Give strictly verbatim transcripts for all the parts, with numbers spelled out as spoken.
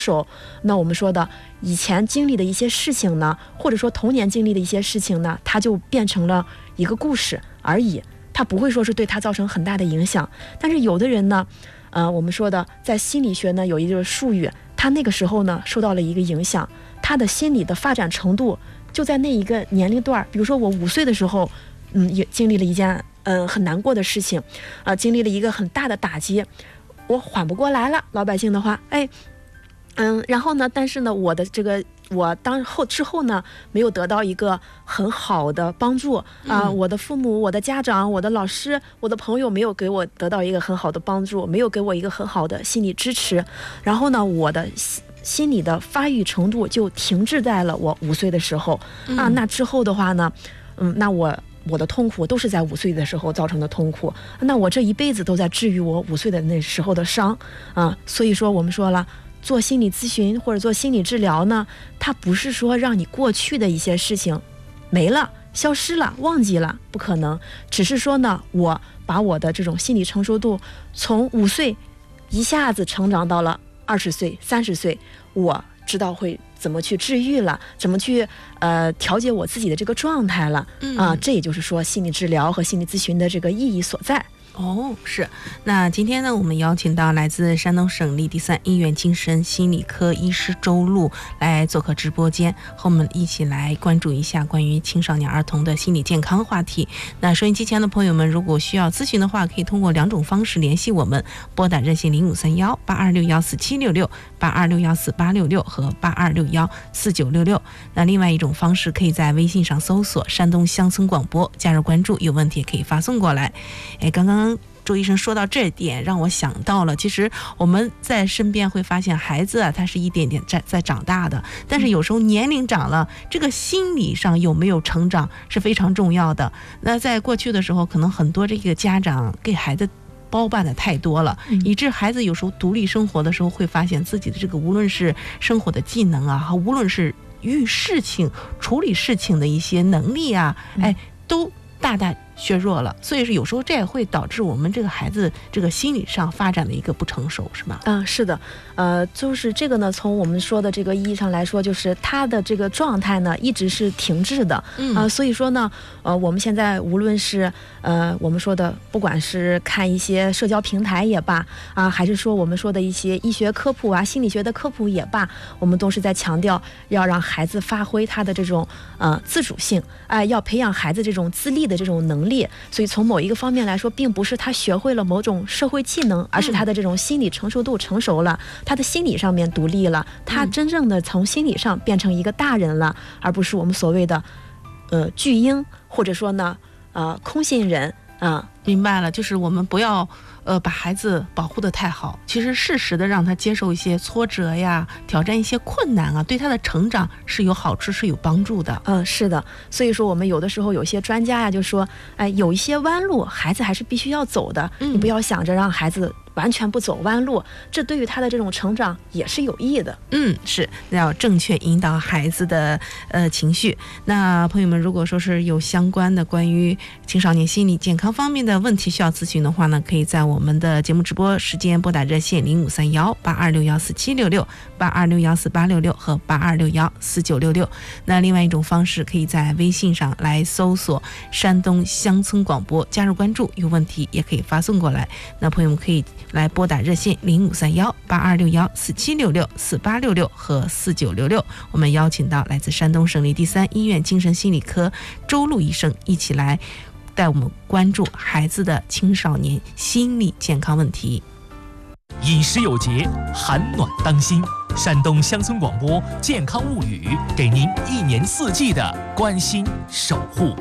手，那我们说的以前经历的一些事情呢，或者说童年经历的一些事情呢，它就变成了一个故事而已，它不会说是对他造成很大的影响。但是有的人呢，呃，我们说的在心理学呢有一个术语，他那个时候呢受到了一个影响，他的心理的发展程度就在那一个年龄段，比如说我五岁的时候，嗯，也经历了一件嗯很难过的事情，啊、呃，经历了一个很大的打击，我缓不过来了。老百姓的话，哎。嗯，然后呢？但是呢，我的这个我当后之后呢，没有得到一个很好的帮助啊、呃嗯。我的父母、我的家长、我的老师、我的朋友没有给我得到一个很好的帮助，没有给我一个很好的心理支持。然后呢，我的心理的发育程度就停滞在了我五岁的时候、嗯、啊。那之后的话呢，嗯，那我我的痛苦都是在五岁的时候造成的痛苦，那我这一辈子都在治愈我五岁的那时候的伤啊。所以说，我们说了。做心理咨询或者做心理治疗呢，它不是说让你过去的一些事情没了、消失了、忘记了，不可能。只是说呢，我把我的这种心理成熟度从五岁一下子成长到了二十岁、三十岁，我知道会怎么去治愈了，怎么去呃调节我自己的这个状态了、嗯、啊。这也就是说心理治疗和心理咨询的这个意义所在。 哦，是。那今天呢，我们邀请到来自山东省立第三医院精神心理科医师周璐来做客直播间，和我们一起来关注一下关于青少年儿童的心理健康话题。那收音机前的朋友们，如果需要咨询的话，可以通过两种方式联系我们，拨打热线零五三幺八二六幺四七六六、八二六幺四八六六和八二六幺四九六六。那另外一种方式，可以在微信上搜索山东乡村广播，加入关注，有问题也可以发送过来。哎，刚刚周医生说到这点，让我想到了，其实我们在身边会发现孩子啊，他是一点点在在长大的，但是有时候年龄长了，这个心理上有没有成长是非常重要的。那在过去的时候，可能很多这个家长给孩子包办的太多了，以致孩子有时候独立生活的时候，会发现自己的这个无论是生活的技能啊，和无论是遇事情处理事情的一些能力啊，哎，都大大削弱了。所以是有时候这也会导致我们这个孩子这个心理上发展的一个不成熟，是吗？ 嗯，是的，呃，就是这个呢，从我们说的这个意义上来说，就是他的这个状态呢一直是停滞的，嗯、呃，所以说呢，呃，我们现在无论是呃我们说的，不管是看一些社交平台也罢啊、呃，还是说我们说的一些医学科普啊、心理学的科普也罢，我们都是在强调要让孩子发挥他的这种呃自主性，哎、呃，要培养孩子这种自立的这种能力。所以从某一个方面来说，并不是他学会了某种社会技能，而是他的这种心理成熟度成熟了，他的心理上面独立了，他真正的从心理上变成一个大人了，而不是我们所谓的呃巨婴，或者说呢呃空心人啊、呃。 明白了，就是我们不要呃把孩子保护得太好，其实适时的让他接受一些挫折呀，挑战一些困难啊，对他的成长是有好处是有帮助的。 嗯，是的。所以说我们有的时候有些专家呀就说，哎，有一些弯路孩子还是必须要走的、嗯、你不要想着让孩子完全不走弯路，这对于他的这种成长也是有益的。 嗯，是要正确引导孩子的呃情绪。那朋友们，如果说是有相关的关于青少年心理健康方面的问题需要咨询的话呢，可以在我们的节目直播时间拨打热线零五三幺八二六幺四七六六、八二六幺四八六六和八二六幺四九六六。那另外一种方式，可以在微信上来搜索山东乡村广播，加入关注，有问题也可以发送过来。那朋友们可以来拨打热线零五三幺八二六幺四七六六、四八六六和四九六六。我们邀请到来自山东省立第三医院精神心理科周璐医生，一起来带我们关注孩子的青少年心理健康问题。 饮食有节，寒暖当心。山东乡村广播健康物语，给您一年四季的关心守护。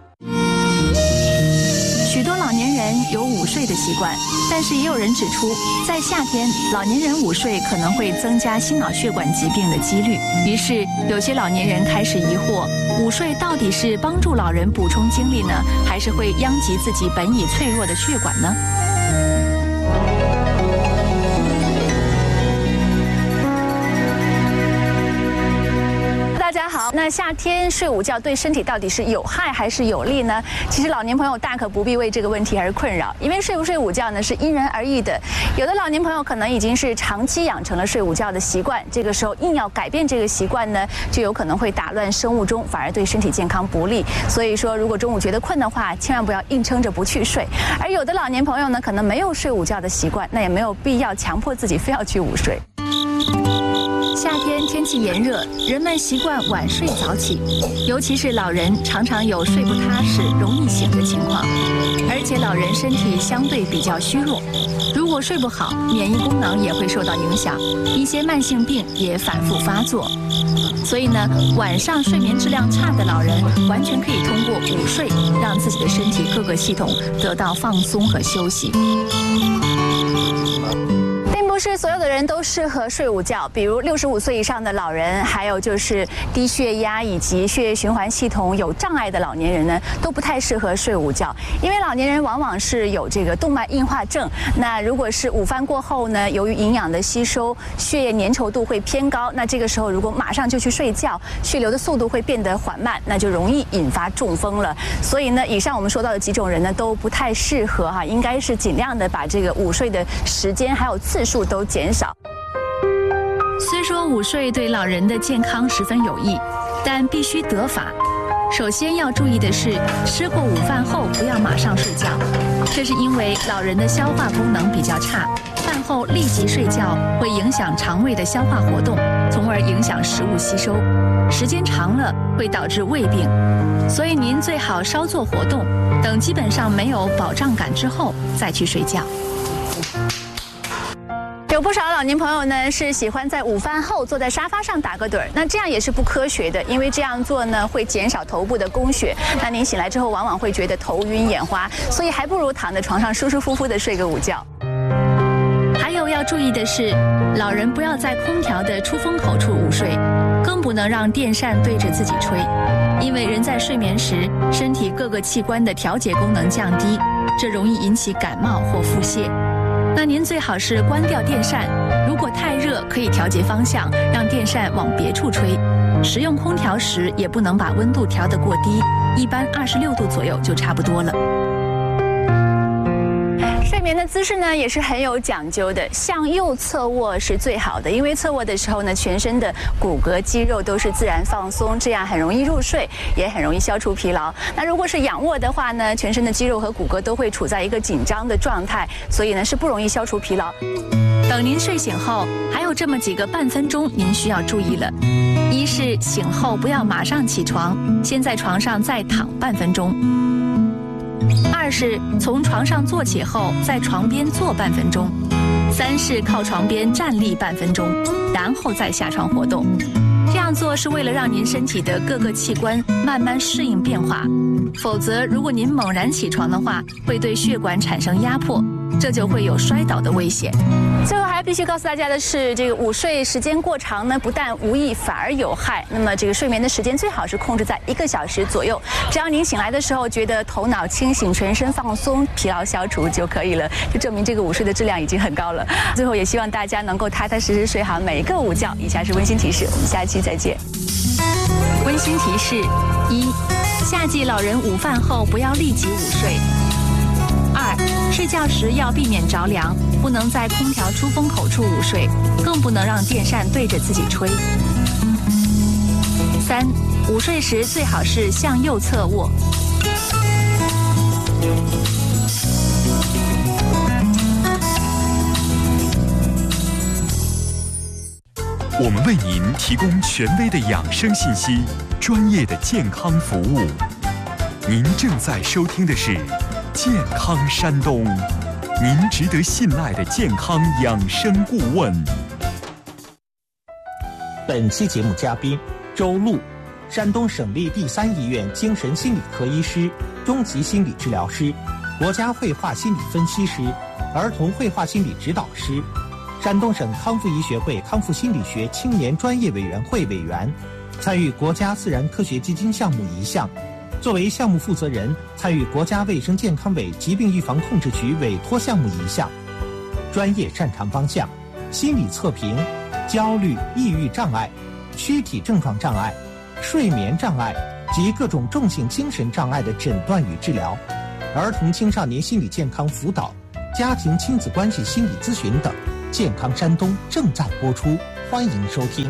许多老年人有午睡的习惯，但是也有人指出，在夏天，老年人午睡可能会增加心脑血管疾病的几率。于是，有些老年人开始疑惑：午睡到底是帮助老人补充精力呢，还是会殃及自己本已脆弱的血管呢？大家好， 那夏天睡午觉对身体到底是有害还是有利呢？其实老年朋友大可不必为这个问题而困扰，因为睡不睡午觉呢是因人而异的。有的老年朋友可能已经是长期养成了睡午觉的习惯，这个时候硬要改变这个习惯呢，就有可能会打乱生物钟，反而对身体健康不利。所以说，如果中午觉得困的话，千万不要硬撑着不去睡。而有的老年朋友呢，可能没有睡午觉的习惯，那也没有必要强迫自己非要去午睡。夏天天气炎热，人们习惯晚睡早起，尤其是老人常常有睡不踏实、容易醒的情况。而且老人身体相对比较虚弱，如果睡不好，免疫功能也会受到影响，一些慢性病也反复发作。所以呢，晚上睡眠质量差的老人，完全可以通过午睡，让自己的身体各个系统得到放松和休息。不是所有的人都适合睡午觉，比如六十五岁以上的老人，还有就是低血压以及血液循环系统有障碍的老年人呢，都不太适合睡午觉，因为老年人往往是有这个动脉硬化症。那如果是午饭过后呢，由于营养的吸收，血液粘稠度会偏高，那这个时候如果马上就去睡觉，血流的速度会变得缓慢，那就容易引发中风了。所以呢，以上我们说到的几种人呢，都不太适合哈，应该是尽量的把这个午睡的时间还有次数都减少。虽说午睡对老人的健康十分有益，但必须得法。首先要注意的是，吃过午饭后不要马上睡觉，这是因为老人的消化功能比较差，饭后立即睡觉会影响肠胃的消化活动，从而影响食物吸收，时间长了会导致胃病。所以您最好稍作活动，等基本上没有饱胀感之后再去睡觉。有不少老年朋友呢是喜欢在午饭后坐在沙发上打个盹儿，那这样也是不科学的，因为这样做呢会减少头部的供血，那您醒来之后往往会觉得头晕眼花，所以还不如躺在床上舒舒服服的睡个午觉。还有要注意的是，老人不要在空调的出风口处午睡，更不能让电扇对着自己吹，因为人在睡眠时，身体各个器官的调节功能降低，这容易引起感冒或腹泻。那您最好是关掉电扇，如果太热可以调节方向，让电扇往别处吹。使用空调时也不能把温度调得过低，一般二十六度左右就差不多了。睡眠的姿势呢也是很有讲究的，向右侧卧是最好的，因为侧卧的时候呢，全身的骨骼肌肉都是自然放松，这样很容易入睡，也很容易消除疲劳。那如果是仰卧的话呢，全身的肌肉和骨骼都会处在一个紧张的状态，所以呢是不容易消除疲劳。等您睡醒后，还有这么几个半分钟您需要注意了。一是醒后不要马上起床，先在床上再躺半分钟。二是从床上坐起后，在床边坐半分钟。三是靠床边站立半分钟，然后再下床活动。这样做是为了让您身体的各个器官慢慢适应变化，否则如果您猛然起床的话，会对血管产生压迫，这就会有摔倒的危险。最后还必须告诉大家的是，这个午睡时间过长呢，不但无益，反而有害。那么这个睡眠的时间最好是控制在一个小时左右，只要您醒来的时候觉得头脑清醒、全身放松、疲劳消除就可以了，就证明这个午睡的质量已经很高了。最后也希望大家能够踏踏实实睡好每一个午觉。以下是温馨提示，我们下期再见。温馨提示：一、夏季老人午饭后不要立即午睡。二、睡觉时要避免着凉，不能在空调出风口处午睡，更不能让电扇对着自己吹。三、午睡时最好是向右侧卧。 我们为您提供权威的养生信息，专业的健康服务。您正在收听的是健康山东，您值得信赖的健康养生顾问。 本期节目嘉宾周璐，山东省立第三医院精神心理科医师、中级心理治疗师，国家绘画心理分析师，儿童绘画心理指导师，山东省康复医学会康复心理学青年专业委员会委员，参与国家自然科学基金项目一项，作为项目负责人，参与国家卫生健康委疾病预防控制局委托项目一项，专业擅长方向：心理测评、焦虑、抑郁障碍、躯体症状障碍、 睡眠障碍及各种重性精神障碍的诊断与治疗，儿童青少年心理健康辅导、家庭亲子关系心理咨询等。健康山东正在播出，欢迎收听。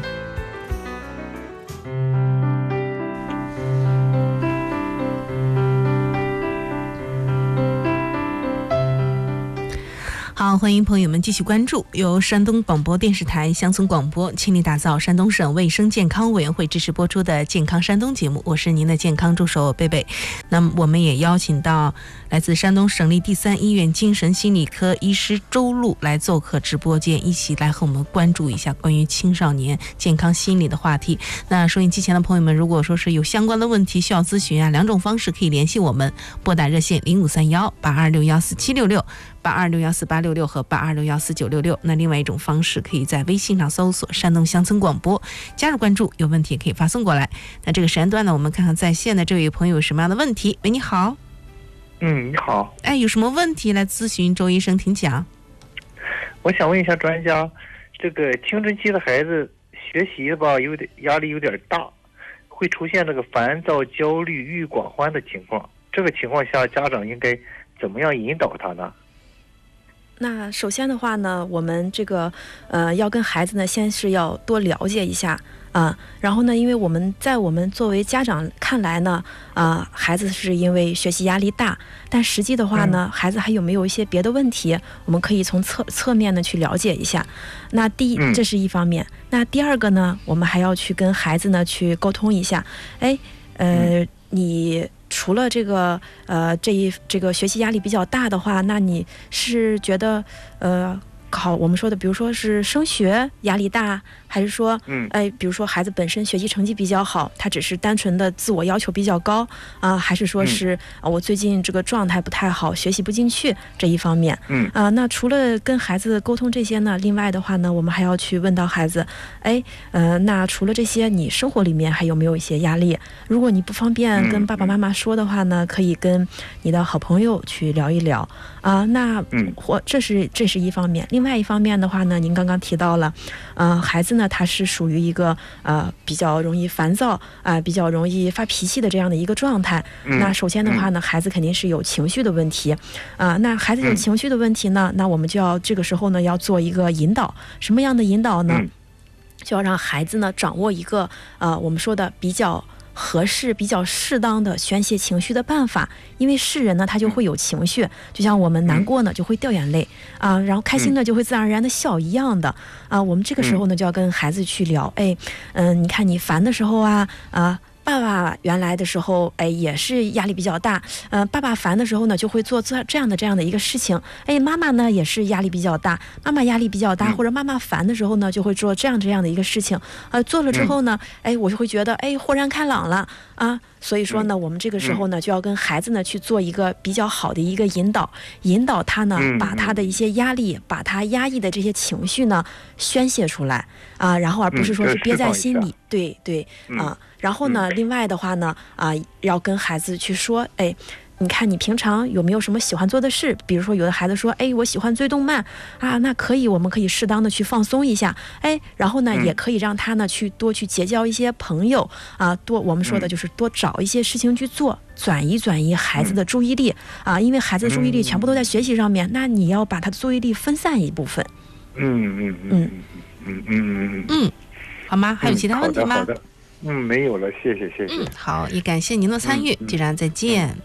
好，欢迎朋友们继续关注由山东广播电视台乡村广播倾力打造山东省卫生健康委员会支持播出的健康山东节目，我是您的健康助手贝贝。那么我们也邀请到来自山东省立第三医院精神心理科医师周璐来做客直播间，一起来和我们关注一下关于青少年健康心理的话题。那收音机前的朋友们，如果说是有相关的问题需要咨询啊，两种方式可以联系我们，拨打热线零五三幺八二六幺四七六六、八二六幺四八六六和八二六幺四九六六。那另外一种方式，可以在微信上搜索山东乡村广播，加入关注，有问题也可以发送过来。那这个时间段呢，我们看看在线的这位朋友有什么样的问题。喂，你好。 嗯，你好。 哎，有什么问题来咨询周医生，请讲。 我想问一下专家，这个青春期的孩子学习吧，有点压力有点大，会出现这个烦躁、焦虑、郁寡欢的情况。这个情况下，家长应该怎么样引导他呢？ 那首先的话呢，我们这个呃要跟孩子呢，先是要多了解一下啊、呃，然后呢，因为我们在我们作为家长看来呢，啊、呃，孩子是因为学习压力大，但实际的话呢，嗯、孩子还有没有一些别的问题，我们可以从侧侧面呢去了解一下。那第一，这是一方面。嗯、那第二个呢，我们还要去跟孩子呢去沟通一下，哎，呃，嗯、你。除了这个呃这一这个学习压力比较大的话，那你是觉得呃考我们说的，比如说是升学压力大，还是说嗯哎比如说孩子本身学习成绩比较好，他只是单纯的自我要求比较高啊、呃，还是说是、呃、我最近这个状态不太好，学习不进去这一方面嗯啊、呃，那除了跟孩子沟通这些呢，另外的话呢，我们还要去问到孩子，哎呃那除了这些，你生活里面还有没有一些压力？如果你不方便跟爸爸妈妈说的话呢，可以跟你的好朋友去聊一聊啊、呃。那或这是这是一方面，另外一方面的话呢，您刚刚提到了，呃，孩子呢他是属于一个呃比较容易烦躁啊、呃，比较容易发脾气的这样的一个状态。那首先的话呢，孩子肯定是有情绪的问题啊、呃。那孩子有情绪的问题呢，那我们就要这个时候呢要做一个引导，什么样的引导呢？就要让孩子呢掌握一个呃我们说的比较合适、比较适当的宣泄情绪的办法。因为是人呢，他就会有情绪，就像我们难过呢就会掉眼泪啊、呃，然后开心呢就会自然而然的笑一样的啊、呃。我们这个时候呢就要跟孩子去聊，哎，嗯、呃，你看你烦的时候啊啊。呃爸爸原来的时候，哎，也是压力比较大。嗯、呃，爸爸烦的时候呢，就会做这这样的这样的一个事情。哎，妈妈呢也是压力比较大，妈妈压力比较大，或者妈妈烦的时候呢，就会做这样这样的一个事情。呃，做了之后呢，哎，我就会觉得，哎，豁然开朗了啊。所以说呢，我们这个时候呢，就要跟孩子呢去做一个比较好的一个引导，引导他呢，把他的一些压力，把他压抑的这些情绪呢宣泄出来啊，然后而不是说是憋在心里。对对啊。然后呢，另外的话呢，啊、呃，要跟孩子去说，哎，你看你平常有没有什么喜欢做的事？比如说，有的孩子说，哎，我喜欢追动漫啊，那可以，我们可以适当的去放松一下，哎，然后呢，嗯、也可以让他呢去多去结交一些朋友啊，多我们说的就是多找一些事情去做，转移转移孩子的注意力啊，因为孩子的注意力全部都在学习上面，那你要把他的注意力分散一部分。 嗯嗯嗯嗯嗯嗯嗯，好吗？还有其他问题吗？ 好的。嗯，没有了，谢谢谢谢。 嗯，好，也感谢您的参与，既然再见。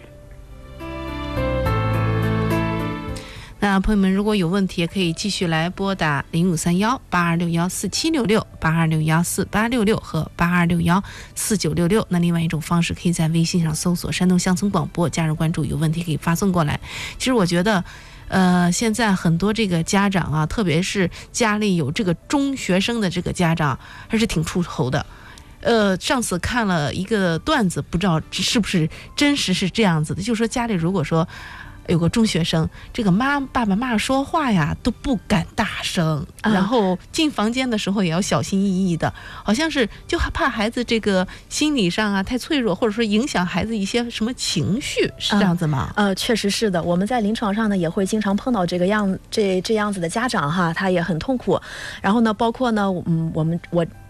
那朋友们，如果有问题，也可以继续来拨打零五三幺八二六幺四七六六、八二六幺四八六六和八二六幺四九六六。那另外一种方式，可以在微信上搜索山东乡村广播，加入关注，有问题可以发送过来。其实我觉得呃，现在很多这个家长啊，特别是家里有这个中学生的这个家长，还是挺出头的。呃，上次看了一个段子，不知道是不是真实是这样子的，就是说家里如果说有个中学生，这个妈爸爸妈妈说话呀都不敢大声、啊、然后进房间的时候也要小心翼翼的，好像是就怕孩子这个心理上啊太脆弱，或者说影响孩子一些什么情绪，是这样子吗？ 呃，确实是的，我们在临床上呢也会经常碰到这个样这这样子的家长哈，他也很痛苦。然后呢，包括呢，嗯，我们我。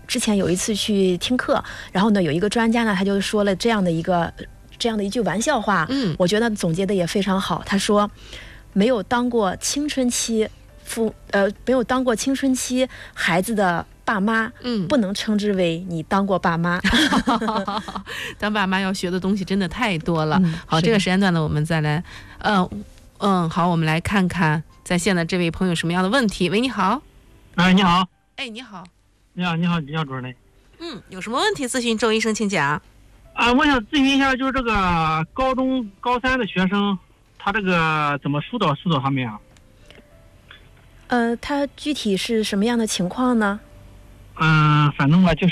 之前有一次去听课，然后呢，有一个专家呢，他就说了这样的一个这样的一句玩笑话， 嗯， 我觉得总结的也非常好。他说，没有当过青春期父呃没有当过青春期孩子的爸妈， 嗯， 不能称之为你当过爸妈。 当爸妈要学的东西真的太多了。 嗯、 好，这个时间段呢，我们再来，嗯嗯，好，我们来看看在线的这位朋友什么样的问题。喂，你好。 哎，你好。 哎，你好。 你好，你好，你好，主任。 嗯，有什么问题咨询周医生，请讲。 啊，我想咨询一下，就是这个高中高三的学生，他这个怎么疏导疏导他们啊？ 呃，他具体是什么样的情况呢？ 嗯，反正吧，就是，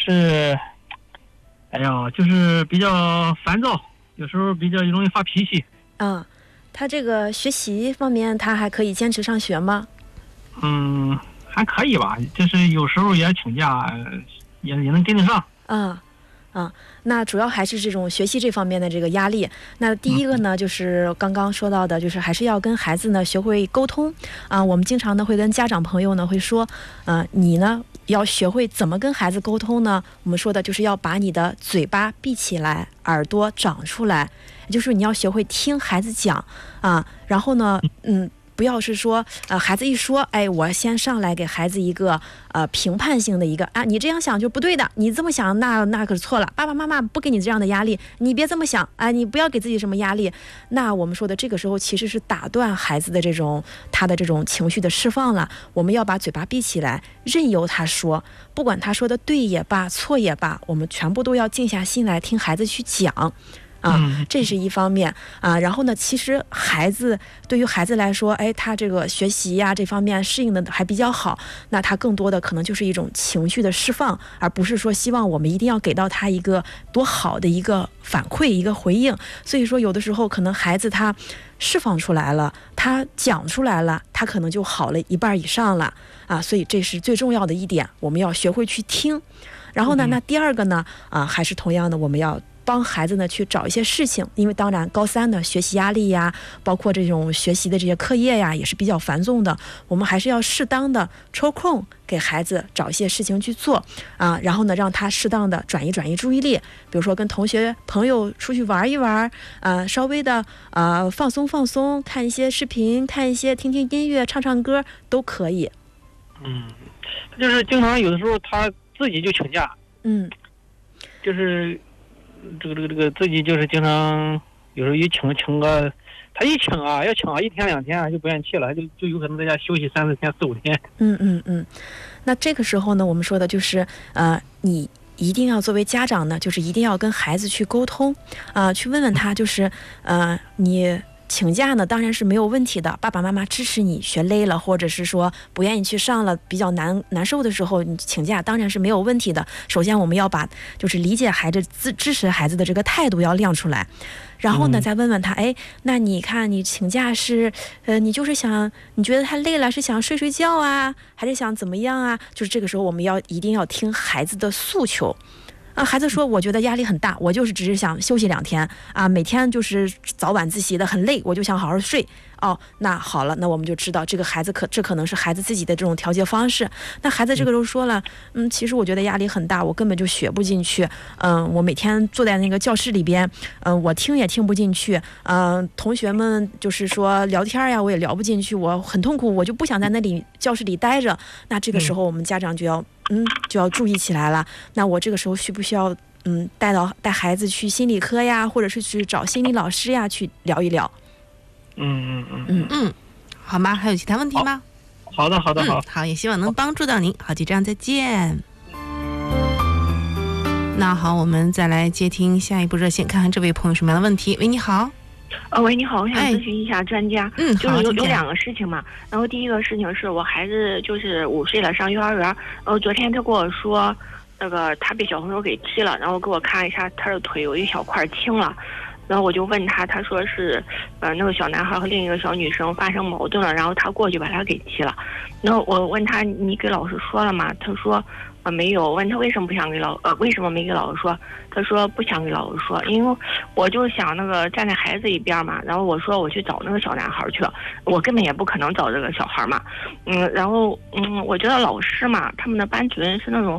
哎呀，就是比较烦躁，有时候比较容易发脾气。 嗯，他这个学习方面，他还可以坚持上学吗？ 嗯，还可以吧，就是有时候也请假，也也能跟得上。 嗯。嗯，那主要还是这种学习这方面的这个压力。那第一个呢，就是刚刚说到的，就是还是要跟孩子呢学会沟通啊。我们经常呢会跟家长朋友呢会说，嗯、呃，你呢要学会怎么跟孩子沟通呢？我们说的就是要把你的嘴巴闭起来，耳朵长出来，也就是你要学会听孩子讲啊。然后呢，嗯。不要是说，呃，孩子一说，哎，我先上来给孩子一个呃评判性的一个啊，你这样想就不对的，你这么想那那可是错了。爸爸妈妈不给你这样的压力，你别这么想啊，你不要给自己什么压力。那我们说的这个时候其实是打断孩子的这种他的这种情绪的释放了。我们要把嘴巴闭起来，任由他说，不管他说的对也罢，错也罢，我们全部都要静下心来听孩子去讲。啊，这是一方面啊。然后呢，其实孩子对于孩子来说，哎，他这个学习呀这方面适应的还比较好，那他更多的可能就是一种情绪的释放，而不是说希望我们一定要给到他一个多好的一个反馈一个回应。所以说，有的时候可能孩子他释放出来了，他讲出来了，他可能就好了一半以上了啊。所以这是最重要的一点，我们要学会去听。然后呢，那第二个呢，啊，还是同样的，我们要帮孩子呢去找一些事情，因为当然高三的学习压力呀，包括这种学习的这些课业呀，也是比较繁重的。我们还是要适当的抽空给孩子找一些事情去做啊，然后呢让他适当的转移转移注意力，比如说跟同学朋友出去玩一玩，呃，稍微的呃放松放松，看一些视频，看一些听听音乐，唱唱歌都可以。 嗯，就是经常有的时候他自己就请假， 嗯， 就是这个这个这个自己就是经常有时候一请请个，他一请啊要请啊一天两天啊就不愿意去了，就就有可能在家休息三四天四五天。 嗯嗯嗯，那这个时候呢，我们说的就是呃你一定要作为家长呢，就是一定要跟孩子去沟通啊、呃，去问问他，就是呃你请假呢当然是没有问题的，爸爸妈妈支持你学累了，或者是说不愿意去上了比较难难受的时候，你请假当然是没有问题的。首先我们要把就是理解孩子支支持孩子的这个态度要亮出来，然后呢再问问他，哎，那你看你请假是呃你就是想你觉得太累了，是想睡睡觉啊，还是想怎么样啊？就是这个时候我们要一定要听孩子的诉求啊，孩子说我觉得压力很大，我就是只是想休息两天啊，每天就是早晚自习的很累，我就想好好睡。哦，那好了，那我们就知道这个孩子可这可能是孩子自己的这种调节方式。那孩子这个时候说了，嗯，其实我觉得压力很大，我根本就学不进去。嗯，我每天坐在那个教室里边，嗯，我听也听不进去。嗯，同学们就是说聊天呀，我也聊不进去，我很痛苦，我就不想在那里教室里待着。那这个时候我们家长就要嗯就要注意起来了。那我这个时候需不需要嗯带到带孩子去心理科呀，或者是去找心理老师呀去聊一聊？ 嗯嗯嗯嗯嗯，好吗？还有其他问题吗？ 好, 好的好的好、嗯， 好，也希望能帮助到您。好，就这样，再见。那好，我们再来接听下一步热线，看看这位朋友什么样的问题。喂，你好。 呃，喂，你好，我想咨询一下专家。 嗯， 就是有有两个事情嘛。然后第一个事情是我孩子就是五岁了，上幼儿园。然后昨天他跟我说，那个他被小朋友给踢了，然后给我看一下他的腿有一小块青了。然后我就问他，他说是，呃，那个小男孩和另一个小女生发生矛盾了，然后他过去把他给踢了。然后我问他，你给老师说了吗？他说，呃，没有。问他为什么不想给老，呃，为什么没给老师说？他说不想给老师说，因为我就想那个站在孩子一边嘛。然后我说我去找那个小男孩去了，我根本也不可能找这个小孩嘛。嗯，然后嗯，我觉得老师嘛，他们的班主任是那种，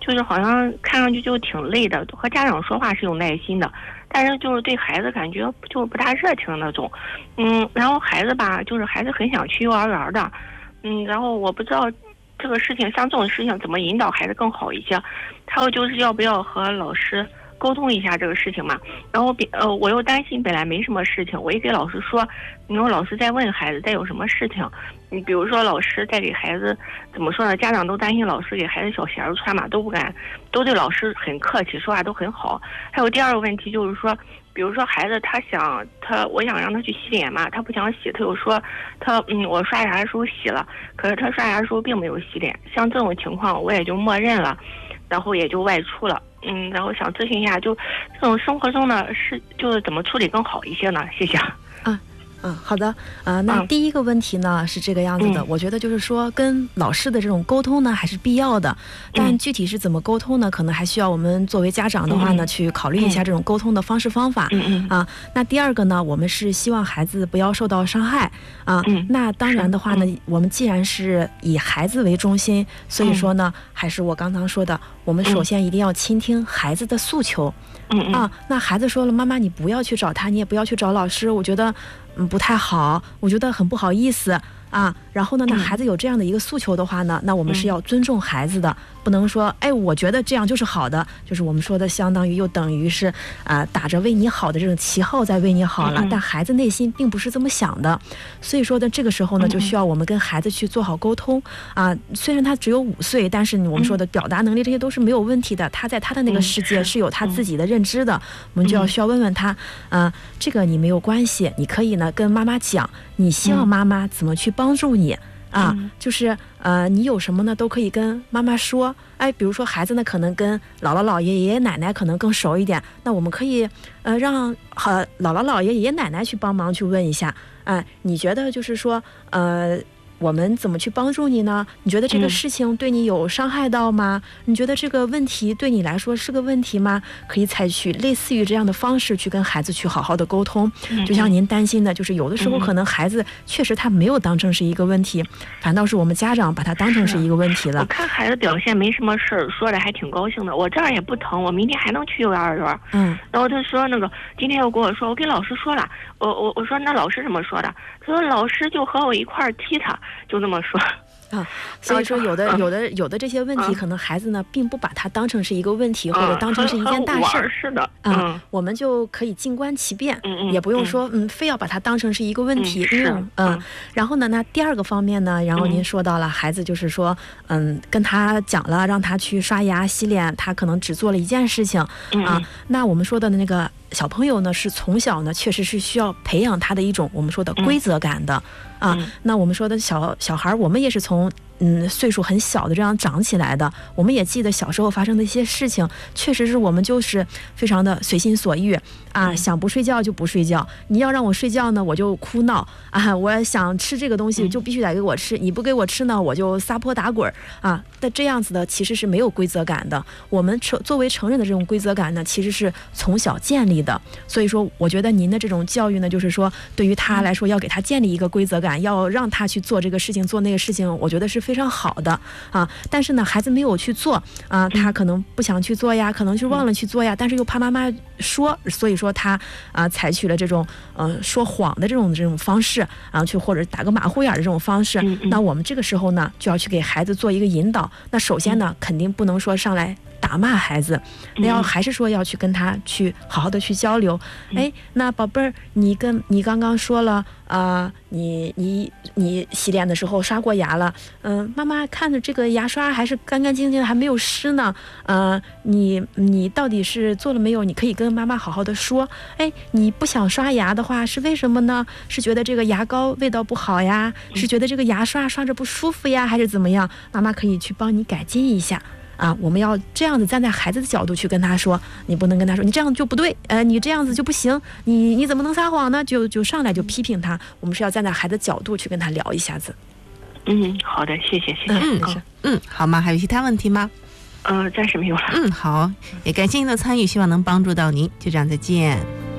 就是好像看上去就挺累的，和家长说话是有耐心的，但是就是对孩子感觉就是不大热情的那种。嗯，然后孩子吧，就是还是很想去幼儿园的。嗯，然后我不知道这个事情，像这种事情怎么引导孩子更好一些。还有就是要不要和老师沟通一下这个事情嘛？然后别呃，我又担心本来没什么事情，我一给老师说，然后老师再问孩子再有什么事情。你比如说老师在给孩子怎么说呢？家长都担心老师给孩子小鞋子穿嘛，都不敢，都对老师很客气，说话都很好。还有第二个问题就是说，比如说孩子他想他，我想让他去洗脸嘛，他不想洗，他又说他嗯，我刷牙的时候洗了，可是他刷牙的时候并没有洗脸。像这种情况，我也就默认了，然后也就外出了。嗯，然后想咨询一下，就这种生活中呢，是就是怎么处理更好一些呢？谢谢。 啊。嗯，好的，呃，那第一个问题呢、嗯、是这个样子的、嗯，我觉得就是说跟老师的这种沟通呢还是必要的，但具体是怎么沟通呢？可能还需要我们作为家长的话呢、嗯、去考虑一下这种沟通的方式方法。嗯啊，那第二个呢，我们是希望孩子不要受到伤害啊。嗯、那当然的话呢、嗯，我们既然是以孩子为中心，所以说呢，嗯、还是我刚刚说的，我们首先一定要倾听孩子的诉求。嗯啊，那孩子说了，妈妈你不要去找他，你也不要去找老师，我觉得嗯不太好，我觉得很不好意思啊。然后呢，那孩子有这样的一个诉求的话呢，那我们是要尊重孩子的，不能说哎我觉得这样就是好的，就是我们说的相当于又等于是啊、呃、打着为你好的这种旗号在为你好了，但孩子内心并不是这么想的。所以说呢，这个时候呢就需要我们跟孩子去做好沟通啊。虽然他只有五岁，但是我们说的表达能力这些都是没有问题的，他在他的那个世界是有他自己的认知的，我们就要需要问问他啊、呃、这个你没有关系，你可以呢跟妈妈讲，你希望妈妈怎么去帮助你啊，就是呃，你有什么呢，都可以跟妈妈说。哎，比如说孩子呢，可能跟姥姥姥爷、爷爷奶奶可能更熟一点，那我们可以呃让和姥姥姥爷、爷爷奶奶去帮忙去问一下，哎、呃，你觉得就是说呃。我们怎么去帮助你呢？你觉得这个事情对你有伤害到吗？嗯、你觉得这个问题对你来说是个问题吗？可以采取类似于这样的方式去跟孩子去好好的沟通。嗯、就像您担心的，就是有的时候可能孩子确实他没有当成是一个问题，嗯、反倒是我们家长把他当成是一个问题了。 我看孩子表现没什么事儿，说的还挺高兴的。我这儿也不疼，我明天还能去幼儿园。嗯。然后他说那个今天又跟我说，我跟老师说了，我我我说那老师怎么说的？他说老师就和我一块儿踢他。就这么说啊，所以说有的有的有的这些问题，可能孩子呢并不把它当成是一个问题，或者当成是一件大事儿。 是的， 啊，我们就可以静观其变，也不用说嗯非要把它当成是一个问题。因为嗯，然后呢，那第二个方面呢，然后您说到了孩子就是说嗯跟他讲了让他去刷牙洗脸，他可能只做了一件事情啊。那我们说的那个小朋友呢，是从小呢确实是需要培养他的一种我们说的规则感的。啊，那我们说的小小孩，我们也是从嗯岁数很小的这样长起来的。我们也记得小时候发生的一些事情，确实是我们就是非常的随心所欲啊，想不睡觉就不睡觉。你要让我睡觉呢，我就哭闹啊；我想吃这个东西，就必须得给我吃。你不给我吃呢，我就撒泼打滚啊。但这样子的其实是没有规则感的。我们成作为成人的这种规则感呢，其实是从小建立的。所以说，我觉得您的这种教育呢，就是说对于他来说，要给他建立一个规则感。要让他去做这个事情做那个事情，我觉得是非常好的啊。但是呢，孩子没有去做啊，他可能不想去做呀，可能就忘了去做呀，但是又怕妈妈说，所以说他啊采取了这种呃说谎的这种这种方式啊，去或者打个马虎眼的这种方式。那我们这个时候呢，就要去给孩子做一个引导。那首先呢，肯定不能说上来打骂孩子，那要还是说要去跟他去好好的去交流。哎，那宝贝儿，你跟你刚刚说了啊、呃，你你你洗脸的时候刷过牙了，嗯、呃，妈妈看着这个牙刷还是干干净净的，还没有湿呢，呃，你你到底是做了没有？你可以跟妈妈好好的说。哎，你不想刷牙的话是为什么呢？是觉得这个牙膏味道不好呀？是觉得这个牙刷刷着不舒服呀？还是怎么样？妈妈可以去帮你改进一下。啊，我们要这样子站在孩子的角度去跟他说，你不能跟他说你这样就不对，呃，你这样子就不行，你你怎么能撒谎呢？就就上来就批评他。我们是要站在孩子角度去跟他聊一下子。 嗯，好的，谢谢谢谢。 嗯，是，嗯，好吗？还有其他问题吗？ 呃，暂时没有了。 嗯，好，也感谢您的参与，希望能帮助到您。就这样，再见。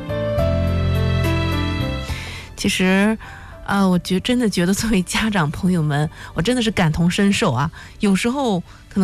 其实。啊，我觉真的觉得作为家长朋友们，我真的是感同身受啊。有时候可能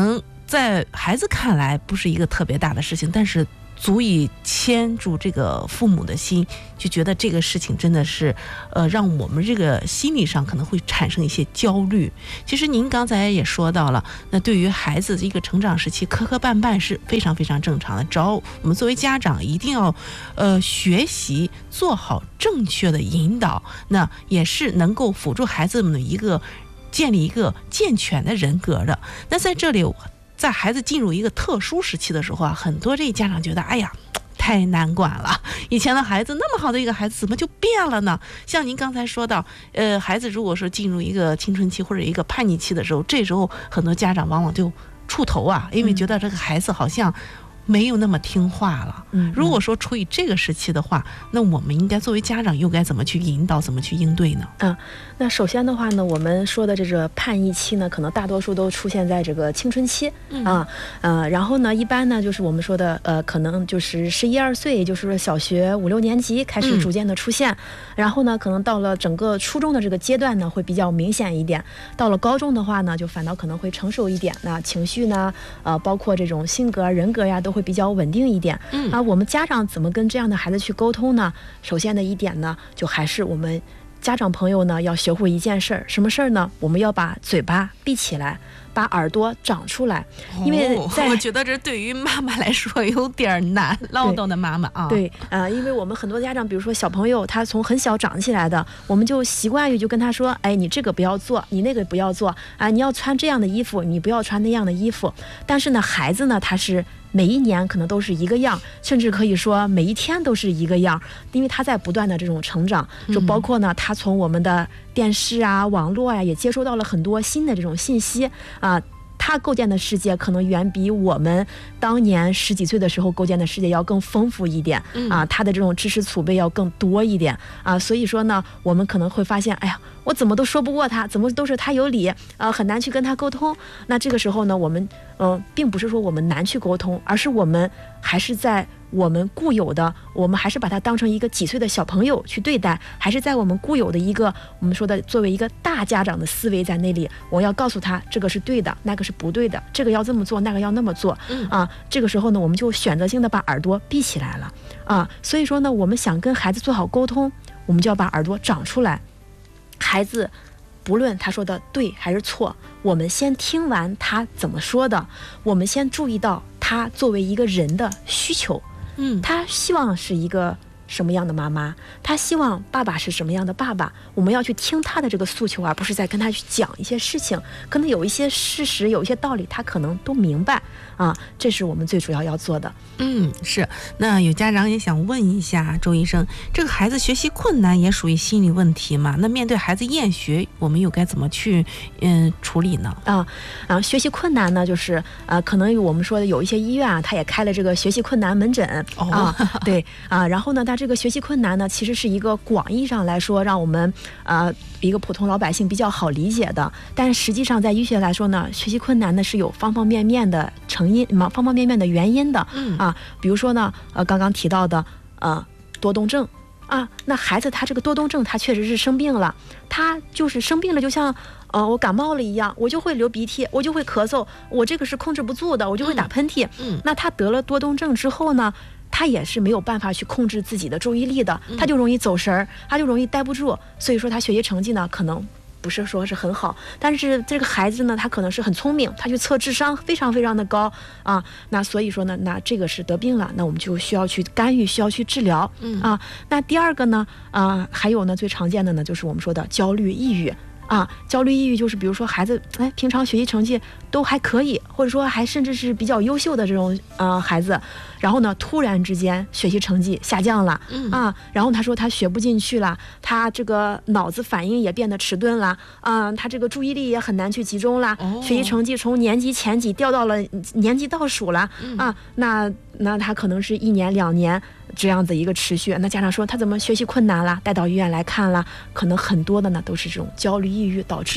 在孩子看来不是一个特别大的事情，但是足以牵住这个父母的心，就觉得这个事情真的是呃让我们这个心理上可能会产生一些焦虑。其实您刚才也说到了，那对于孩子的一个成长时期磕磕绊绊是非常非常正常的，只要我们作为家长一定要呃学习做好正确的引导，那也是能够辅助孩子们的一个建立一个健全的人格的。那在这里，在孩子进入一个特殊时期的时候啊，很多这家长觉得，哎呀，太难管了，以前的孩子那么好的一个孩子怎么就变了呢？像您刚才说到，呃，孩子如果说进入一个青春期或者一个叛逆期的时候，这时候很多家长往往就触头啊，因为觉得这个孩子好像没有那么听话了。 嗯， 如果说处于这个时期的话，那我们应该作为家长又该怎么去引导，怎么去应对呢？ 嗯，那首先的话呢，我们说的这个叛逆期呢，可能大多数都出现在这个青春期、 嗯、 啊，呃，然后呢，一般呢就是我们说的，呃，可能就是十一二岁，也就是说小学五六年级开始逐渐的出现、嗯，然后呢，可能到了整个初中的这个阶段呢，会比较明显一点。到了高中的话呢，就反倒可能会成熟一点，那情绪呢，呃，包括这种性格、人格呀，都会比较稳定一点。 嗯， 啊，我们家长怎么跟这样的孩子去沟通呢？首先的一点呢，就还是我们家长朋友呢要学会一件事儿，什么事儿呢？我们要把嘴巴闭起来，把耳朵长出来，因为在、 哦、我觉得这对于妈妈来说有点难，唠叨的妈妈啊。 对，呃，因为我们很多家长，比如说小朋友，他从很小长起来的，我们就习惯于就跟他说，哎，你这个不要做，你那个不要做，啊、呃，你要穿这样的衣服，你不要穿那样的衣服。但是呢，孩子呢，他是每一年可能都是一个样，甚至可以说每一天都是一个样，因为他在不断的这种成长，就包括呢，他从我们的电视啊、网络呀、啊，也接收到了很多新的这种信息啊。他构建的世界可能远比我们当年十几岁的时候构建的世界要更丰富一点、嗯、啊，他的这种知识储备要更多一点啊，所以说呢，我们可能会发现，哎呀，我怎么都说不过他，怎么都是他有理，呃，很难去跟他沟通。那这个时候呢，我们嗯、呃，并不是说我们难去沟通，而是我们还是在我们固有的，我们还是把他当成一个几岁的小朋友去对待，还是在我们固有的一个我们说的作为一个大家长的思维在那里，我要告诉他这个是对的，那个是不对的，这个要这么做，那个要那么做、嗯、啊。这个时候呢，我们就选择性的把耳朵闭起来了啊。所以说呢，我们想跟孩子做好沟通，我们就要把耳朵长出来。孩子不论他说的对还是错，我们先听完他怎么说的，我们先注意到他作为一个人的需求。 嗯， 他希望是一个什么样的妈妈，他希望爸爸是什么样的爸爸，我们要去听他的这个诉求，而不是在跟他去讲一些事情，可能有一些事实，有一些道理他可能都明白啊，这是我们最主要要做的。 嗯，是。那有家长也想问一下周医生，这个孩子学习困难也属于心理问题嘛？那面对孩子厌学，我们又该怎么去嗯处理呢？ 啊啊，学习困难呢，就是呃，可能我们说的有一些医院啊，他也开了这个学习困难门诊、哦、啊，对啊，然后呢，他这个学习困难呢，其实是一个广义上来说，让我们呃一个普通老百姓比较好理解的，但实际上在医学来说呢，学习困难呢是有方方面面的成因，方方面面的原因的。 嗯啊，比如说呢，呃，刚刚提到的呃多动症啊，那孩子他这个多动症，他确实是生病了，他就是生病了，就像呃我感冒了一样，我就会流鼻涕，我就会咳嗽，我这个是控制不住的，我就会打喷嚏。 嗯，嗯那他得了多动症之后呢，他也是没有办法去控制自己的注意力的，他就容易走神儿，他就容易待不住，所以说他学习成绩呢可能不是说是很好，但是这个孩子呢，他可能是很聪明，他去测智商非常非常的高啊，那所以说呢，那这个是得病了，那我们就需要去干预，需要去治疗。 嗯啊，那第二个呢，啊，还有呢，最常见的呢，就是我们说的焦虑、抑郁。啊，焦虑抑郁就是比如说孩子哎平常学习成绩都还可以，或者说还甚至是比较优秀的这种呃孩子，然后呢突然之间学习成绩下降了、 嗯、 啊，然后他说他学不进去了，他这个脑子反应也变得迟钝了啊，他这个注意力也很难去集中了、哦、学习成绩从年级前几掉到了年级倒数了、嗯、啊，那那他可能是一年两年这样子一个持续，那家长说他怎么学习困难了，带到医院来看了，可能很多的呢都是这种焦虑抑郁导致的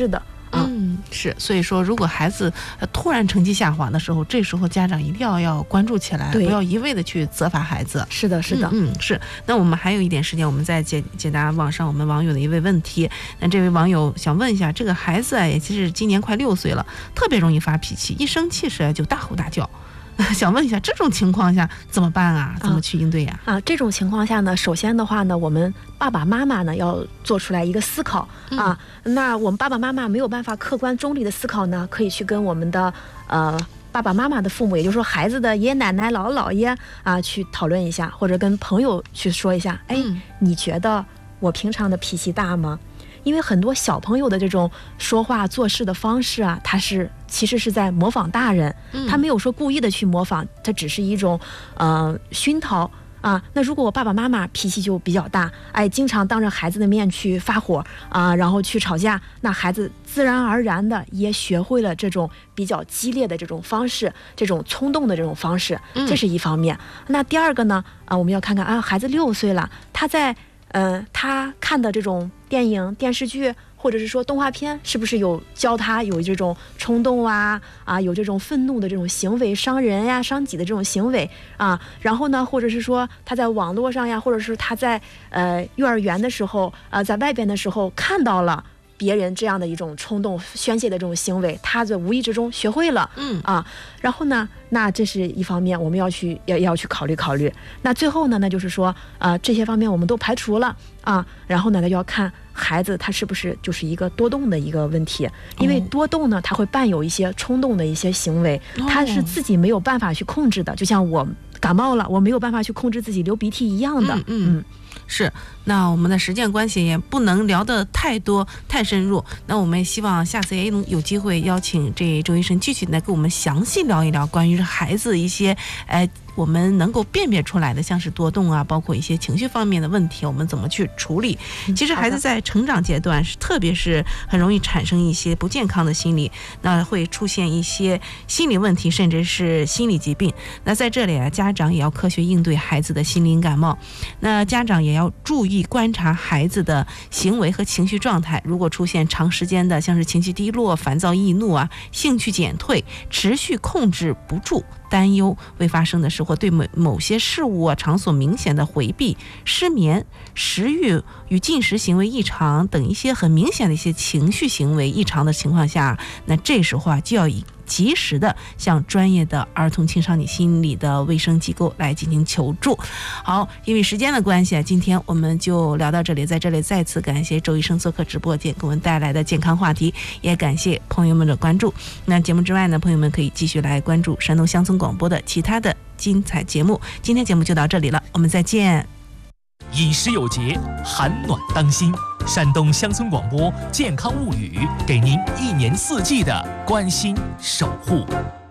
啊。 嗯，是，所以说，如果孩子突然成绩下滑的时候，这时候家长一定要要关注起来，不要一味的去责罚孩子。 是的，是的， 嗯，嗯是。那我们还有一点时间，我们再解解答网上我们网友的一位问题。那这位网友想问一下，这个孩子啊，也其实今年快六岁了，特别容易发脾气，一生气时就大吼大叫。想问一下，这种情况下怎么办啊？怎么去应对呀？ 啊，这种情况下呢，首先的话呢，我们爸爸妈妈呢要做出来一个思考啊。嗯、那我们爸爸妈妈没有办法客观中立的思考呢，可以去跟我们的呃爸爸妈妈的父母，也就是说孩子的爷爷奶奶、姥姥姥爷啊，去讨论一下，或者跟朋友去说一下。哎，嗯、你觉得我平常的脾气大吗？因为很多小朋友的这种说话做事的方式啊，他是其实是在模仿大人，他没有说故意的去模仿，他只是一种呃熏陶啊。那如果我爸爸妈妈脾气就比较大，哎，经常当着孩子的面去发火啊，然后去吵架，那孩子自然而然的也学会了这种比较激烈的这种方式，这种冲动的这种方式，这是一方面。那第二个呢，啊，我们要看看啊，孩子六岁了，他在呃他看的这种电影、电视剧，或者是说动画片，是不是有教他有这种冲动啊啊，有这种愤怒的这种行为，伤人呀、伤己的这种行为啊？然后呢，或者是说他在网络上呀，或者是他在呃幼儿园的时候啊、呃，在外边的时候看到了别人这样的一种冲动宣泄的这种行为，他在无意之中学会了，嗯啊，然后呢，那这是一方面，我们要去要要去考虑考虑。那最后呢，那就是说啊、呃，这些方面我们都排除了啊，然后呢，那就要看孩子他是不是就是一个多动的一个问题，因为多动呢，他会伴有一些冲动的一些行为，他是自己没有办法去控制的，就像我感冒了，我没有办法去控制自己流鼻涕一样的，嗯。嗯嗯是，那我们的时间关系也不能聊得太多太深入，那我们也希望下次也能有机会邀请这周医生继续来跟我们详细聊一聊关于孩子一些呃我们能够辨别出来的，像是多动啊，包括一些情绪方面的问题，我们怎么去处理。其实孩子在成长阶段是特别是很容易产生一些不健康的心理，那会出现一些心理问题，甚至是心理疾病。那在这里啊，家长也要科学应对孩子的心灵感冒，那家长也要注意观察孩子的行为和情绪状态，如果出现长时间的像是情绪低落、烦躁易怒啊、兴趣减退、持续控制不住、担忧未发生的事，或对某某些事物啊场所明显的回避、失眠、食欲与进食行为异常等一些很明显的一些情绪行为异常的情况下，那这时候啊就要以及时的向专业的儿童青少年心理的卫生机构来进行求助。好，因为时间的关系啊，今天我们就聊到这里，在这里再次感谢周医生做客直播间给我们带来的健康话题，也感谢朋友们的关注。那节目之外呢，朋友们可以继续来关注山东乡村广播的其他的精彩节目。今天节目就到这里了，我们再见。 饮食有节，寒暖当心。山东乡村广播健康物语，给您一年四季的关心守护。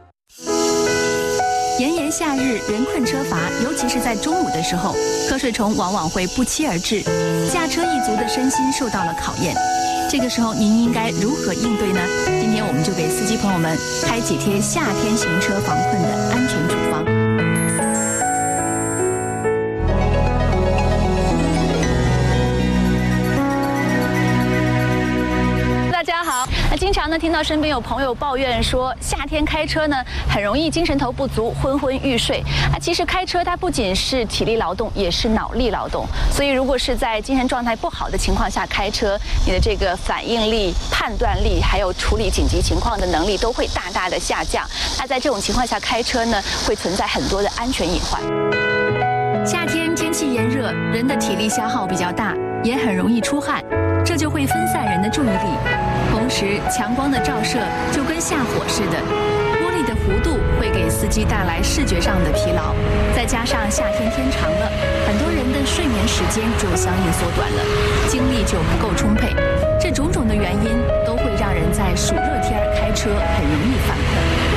炎炎夏日，人困车乏，尤其是在中午的时候，瞌睡虫往往会不期而至，驾车一族的身心受到了考验。这个时候您应该如何应对呢？今天我们就给司机朋友们开几贴夏天行车防困的安全处方。 大家好，那经常呢听到身边有朋友抱怨说，夏天开车呢很容易精神头不足、昏昏欲睡。啊，其实开车它不仅是体力劳动，也是脑力劳动。所以如果是在精神状态不好的情况下开车，你的这个反应力、判断力，还有处理紧急情况的能力都会大大的下降。那在这种情况下开车呢，会存在很多的安全隐患。 夏天天气炎热，人的体力消耗比较大，也很容易出汗，这就会分散人的注意力。同时，强光的照射就跟下火似的，玻璃的弧度会给司机带来视觉上的疲劳。再加上夏天天长了，很多人的睡眠时间就相应缩短了，精力就不够充沛。这种种的原因都会让人在暑热天开车很容易犯困。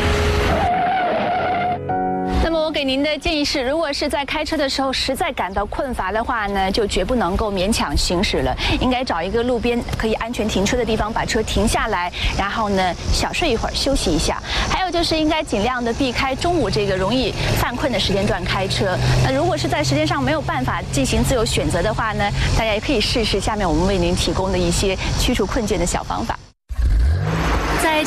那么我给您的建议是，如果是在开车的时候实在感到困乏的话呢，就绝不能够勉强行驶了，应该找一个路边可以安全停车的地方把车停下来，然后呢小睡一会儿休息一下。还有就是应该尽量的避开中午这个容易犯困的时间段开车。那如果是在时间上没有办法进行自由选择的话呢，大家也可以试试下面我们为您提供的一些驱除困倦的小方法。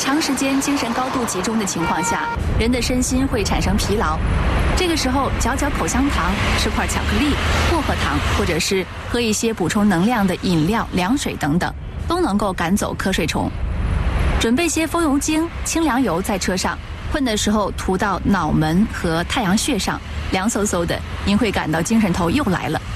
长时间精神高度集中的情况下，人的身心会产生疲劳。这个时候，嚼嚼口香糖、吃块巧克力、薄荷糖，或者是喝一些补充能量的饮料、凉水等等，都能够赶走瞌睡虫。准备些风油精、清凉油在车上，困的时候涂到脑门和太阳穴上，凉飕飕的，您会感到精神头又来了。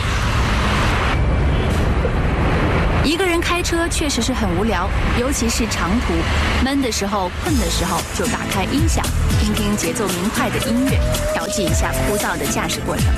一个人开车确实是很无聊，尤其是长途，闷的时候、困的时候，就打开音响，听听节奏明快的音乐，调剂一下枯燥的驾驶过程。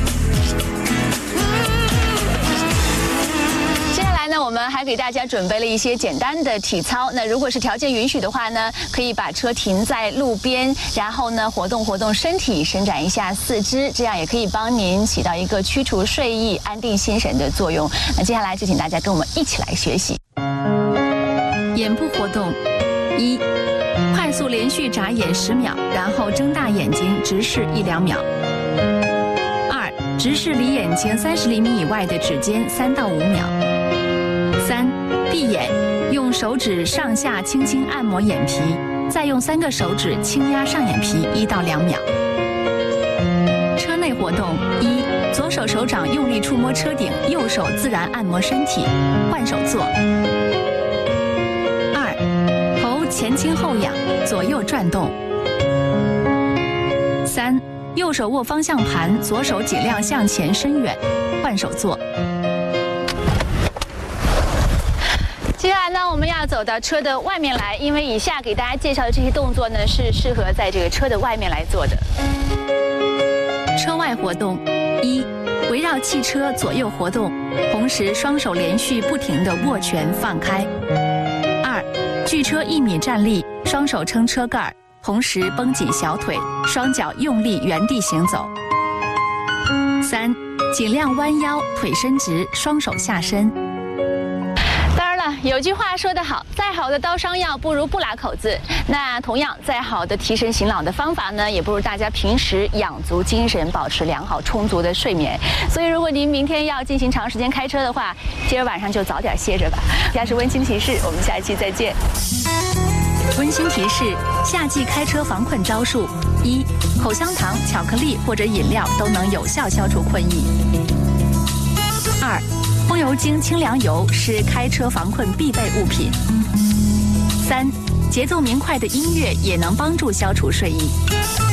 接下来呢，我们还给大家准备了一些简单的体操。那如果是条件允许的话呢，可以把车停在路边，然后呢活动活动身体，伸展一下四肢，这样也可以帮您起到一个驱除睡意、安定心神的作用。那接下来就请大家跟我们一起来学习。 眼部活动：一、快速连续眨眼十秒，然后睁大眼睛直视一两秒；二、直视离眼睛三十厘米以外的指尖三到五秒；三、闭眼，用手指上下轻轻按摩眼皮，再用三个手指轻压上眼皮一到两秒。车内活动：一、左手手掌用力触摸车顶，右手自然按摩身体，换手坐；二、头前倾后仰，左右转动；三、右手握方向盘，左手尽量向前伸远，换手坐。 接下来呢，我们要走到车的外面来，因为以下给大家介绍的这些动作呢，是适合在这个车的外面来做的。 车外活动：一、围绕汽车左右活动，同时双手连续不停地握拳放开；二、距车一米站立，双手撑车盖，同时绷紧小腿，双脚用力原地行走；三、尽量弯腰，腿伸直，双手下身。 有句话说得好，再好的刀伤药不如不拉口子。那同样，再好的提神醒脑的方法呢，也不如大家平时养足精神，保持良好充足的睡眠。所以，如果您明天要进行长时间开车的话，今儿晚上就早点歇着吧。以下是温馨提示，我们下一期再见。 温馨提示：夏季开车防困招数：一、口香糖、巧克力或者饮料都能有效消除困意；二、风油精、清凉油是开车防困必备物品；三、节奏明快的音乐也能帮助消除睡意。